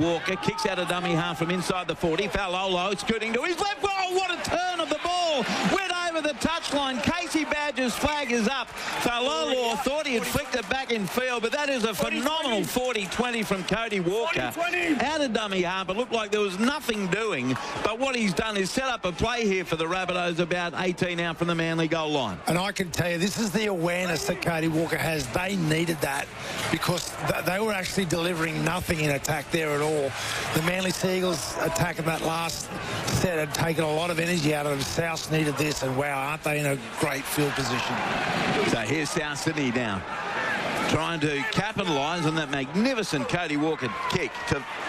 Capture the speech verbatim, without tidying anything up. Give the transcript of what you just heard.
Walker kicks out a dummy half from inside the forty. Falolo scooting to his left. Oh, what a turn of the ball. Went over the touchline. Casey Badger's flag is up. Falolo thought he had flicked it back in field, but that is a phenomenal forty twenty from Cody Walker. Out of dummy half. It looked like there was nothing doing, but what he's done is set up a play here for the Rabbitohs about eighteen out from the Manly goal line. And I can tell you, this is the awareness that Cody Walker has. They needed that because th they were actually delivering nothing in attack there at all. The Manly Seagulls attack in that last set had taken a lot of energy out of them. South needed this, and wow, aren't they in a great field position? So here's South Sydney now, trying to capitalise on that magnificent Cody Walker kick to